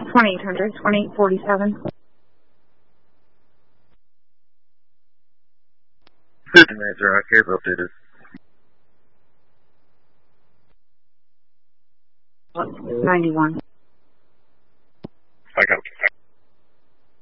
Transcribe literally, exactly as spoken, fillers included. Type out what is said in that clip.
twenty-eight hundred, twenty-eight forty-seven. fifty minutes are care updated. ninety-one.